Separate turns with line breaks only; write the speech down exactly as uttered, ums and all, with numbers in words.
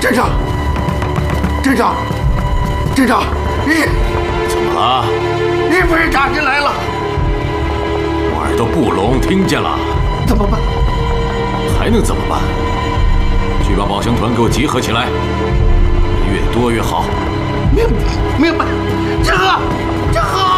镇长，镇长，镇长，你
怎么了？
你被人打进来了！
我耳朵不聋，听见了。
怎么办？
还能怎么办？去把保乡团给我集合起来，越多越好。
明明白，志和，志和。